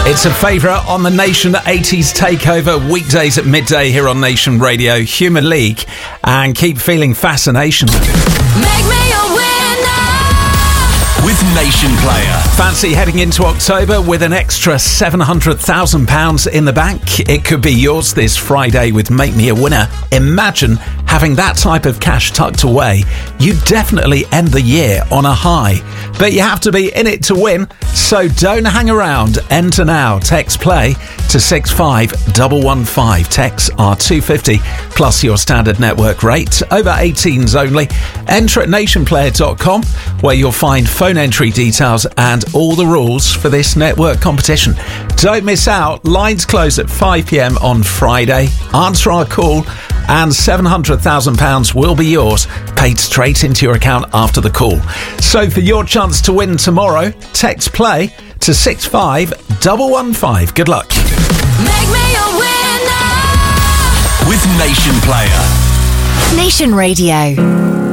It's a favourite on the Nation 80s Takeover, weekdays at midday here on Nation Radio. Human League, and keep feeling fascination. Make me a winner with Nation Player. Fancy heading into October with an extra £700,000 in the bank? It could be yours this Friday with Make Me a Winner. Imagine having that type of cash tucked away. You definitely end the year on a high. But you have to be in it to win, so don't hang around. Enter now. Text play to 65115. Texts are $2.50 plus your standard network rate. Over 18s only. Enter at nationplayer.com, where you'll find phone entry details and all the rules for this network competition. Don't miss out. Lines close at 5 p.m. on Friday. Answer our call and £700,000 will be yours, paid straight into your account after the call. So for your chance to win tomorrow, text play to 65115. Good luck. Make me a winner with Nation Player. Nation Radio.